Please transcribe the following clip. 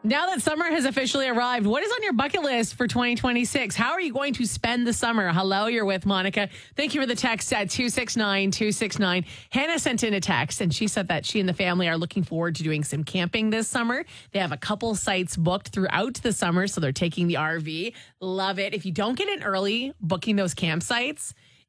Now that summer has officially arrived, what is on your bucket list for 2026? How are you going to spend the summer? Hello, you're with Monica. Thank you for the text at 269-269. Hannah sent in a text, and she said that she and the family are looking forward to doing some camping this summer. They have a couple sites booked throughout the summer, so they're taking the RV. Love it. If you don't get in early, booking those campsites,